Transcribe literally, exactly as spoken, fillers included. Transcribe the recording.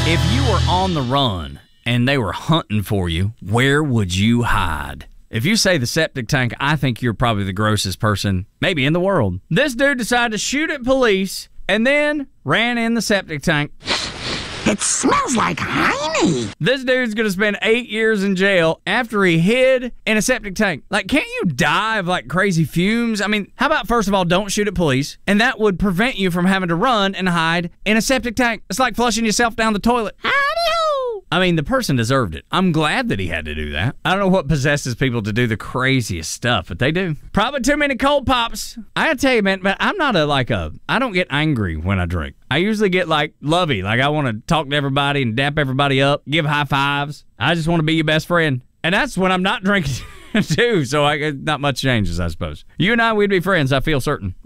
If you were on the run and they were hunting for you, where would you hide? If you say the septic tank, I think you're probably the grossest person maybe in the world. This dude decided to shoot at police and then ran in the septic tank. It smells like hiney. This dude's gonna spend eight years in jail after he hid in a septic tank. Like, can't you die of like crazy fumes? I mean, how about first of all, don't shoot at police, and that would prevent you from having to run and hide in a septic tank. It's like flushing yourself down the toilet. Howdy-ho! I mean, the person deserved it. I'm glad that he had to do that. I don't know what possesses people to do the craziest stuff, but they do. Probably too many cold pops. I gotta tell you, man, but I'm not a like a. I don't get angry when I drink. I usually get like lovey, like I want to talk to everybody and dap everybody up, give high fives. I just want to be your best friend. And that's when I'm not drinking too, so I, not much changes, I suppose. You and I, we'd be friends, I feel certain.